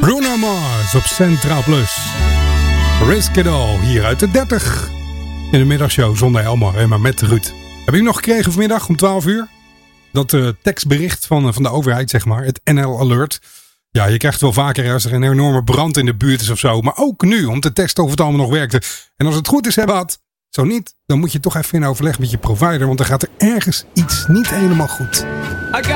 Bruno Mars op Centraal Plus. Risk It All, hier uit de 30. In de middagshow zonder Elmar en maar met Ruud. Heb je nog gekregen vanmiddag om 12 uur? Dat tekstbericht van de overheid, zeg maar. Het NL Alert. Ja, je krijgt wel vaker als er een enorme brand in de buurt is of zo. Maar ook nu, om te testen of het allemaal nog werkte. En als het goed is, hebben we het. Zo niet, dan moet je toch even in overleg met je provider. Want dan gaat er ergens iets niet helemaal goed.